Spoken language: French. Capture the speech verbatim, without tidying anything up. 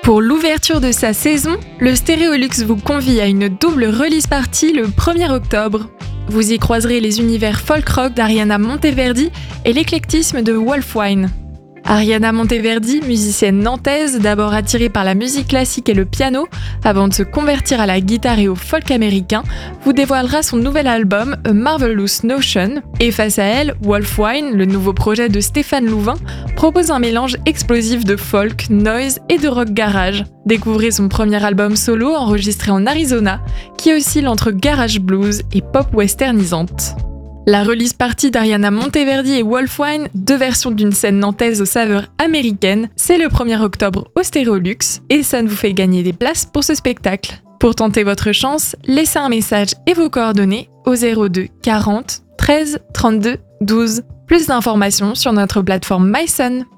Pour l'ouverture de sa saison, le Stéréolux vous convie à une double release party le premier octobre. Vous y croiserez les univers folk rock d'Ariana Monteverdi et l'éclectisme de Wolfwine. Ariana Monteverdi, musicienne nantaise d'abord attirée par la musique classique et le piano, avant de se convertir à la guitare et au folk américain, vous dévoilera son nouvel album A Marvelous Notion. Et face à elle, Wolfwine, le nouveau projet de Stéphane Louvain, propose un mélange explosif de folk, noise et de rock garage. Découvrez son premier album solo enregistré en Arizona, qui oscille entre garage blues et pop westernisante. La release party d'Ariana Monteverdi et Wolfwine, deux versions d'une scène nantaise aux saveurs américaines, c'est le premier octobre au Stéréolux et ça ne vous fait gagner des places pour ce spectacle. Pour tenter votre chance, laissez un message et vos coordonnées au zéro deux quarante treize trente-deux douze. Plus d'informations sur notre plateforme MySun.